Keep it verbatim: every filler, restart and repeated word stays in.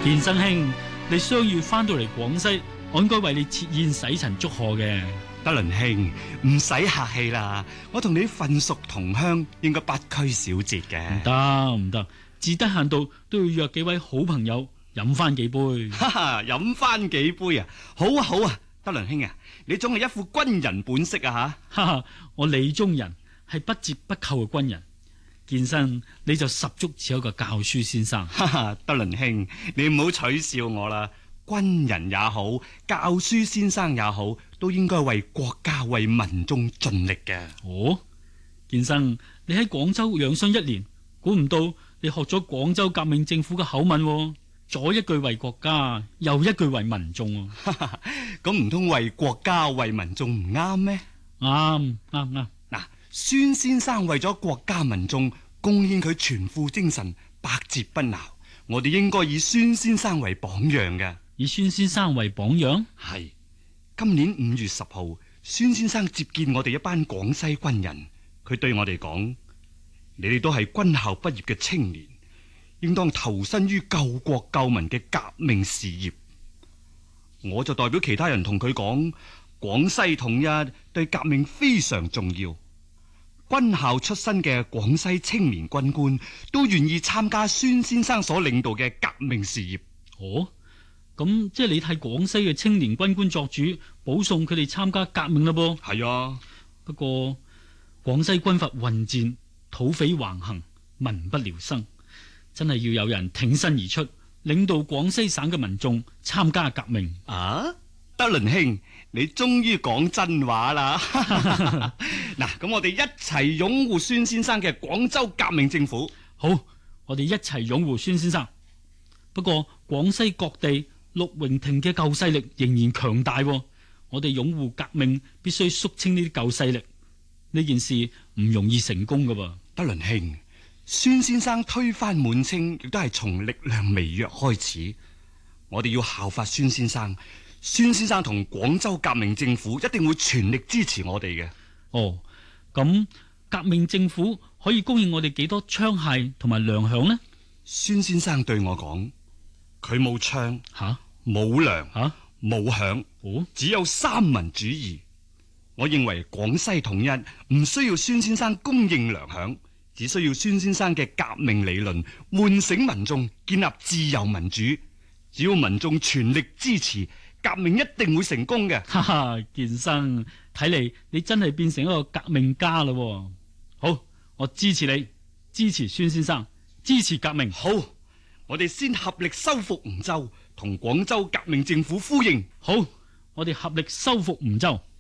健生兄，你相遇翻到嚟廣西，我應該為你設宴洗塵祝賀嘅。 德倫兄，唔使客氣啦，我同你份屬同鄉，應該不拘小節嘅。 唔得唔得，至得限度都要約幾位好朋友飲翻幾杯。 哈哈，飲翻幾杯啊！好啊好啊，德倫兄啊，你總係一副軍人本色啊吓！ 哈哈，我李宗仁係不折不扣嘅軍人。健生，你就十足似一個教書先生。 哈哈，德倫兄，你唔好取笑我啦。軍人也好，教書先生也好，都應該為國家為民眾盡力嘅。 哦，健生，你喺廣州養傷一年，估唔到你學咗廣州革命政府嘅口吻，左一句為國家，右一句為民眾。 咁唔通為國家為民眾唔啱咩？ 啱啱啱。 嗱，孫先生為咗國家民眾貢獻佢全副精神，百折不撓。我哋應該以孫先生為榜樣嘅。 以孫先生為榜樣？ 係。今年五月十號，孫先生接見我哋一班廣西軍人，佢對我哋講：你哋都係軍校畢業嘅青年，應當投身於救國救民嘅革命事業。我就代表其他人同佢講，廣西統一對革命非常重要。軍校出身嘅廣西青年軍官都願意參加孫先生所領導嘅革命事業。 哦，咁即係你替廣西嘅青年軍官作主，保送佢哋參加革命啦噃？ 係啊， 不過廣西軍閥混戰，土匪橫行，民不聊生，真係要有人挺身而出，領導廣西省嘅民眾參加革命。 啊，德倫兄，你終於講真話啦！嗱，咁我哋一齊擁護孫先生嘅廣州革命政府。 好，我哋一齊擁護孫先生。不過廣西各地陸榮廷嘅舊勢力仍然強大，我哋擁護革命必須肅清呢啲舊勢力。呢件事唔容易成功噶噃。 德倫兄，孫先生推翻滿清亦都係從力量微弱開始，我哋要效法孫先生。孫先生同廣州革命政府一定會全力支持我哋嘅。 哦，咁革命政府可以供應我哋幾多槍械同埋糧餉呢？ 孫先生對我講，佢冇槍吓，冇糧吓，冇餉，哦，只有三民主義。我認為廣西統一唔需要孫先生供應糧餉，只需要孫先生嘅革命理論喚醒民眾，建立自由民主。只要民眾全力支持，革命一定會成功嘅。哈哈，健生，睇嚟你真係變成一個革命家啦。好，我支持你，支持孫先生，支持革命。 好，我哋先合力收復梧州，同廣州革命政府呼應。 好，我哋合力收復梧州。